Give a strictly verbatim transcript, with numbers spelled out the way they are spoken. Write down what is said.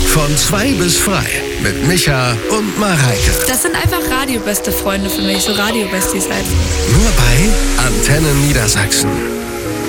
Von zwei bis frei mit Micha und Mareike. Das sind einfach radiobeste Freunde für mich, so Radiobesties halt. Nur bei Antenne Niedersachsen.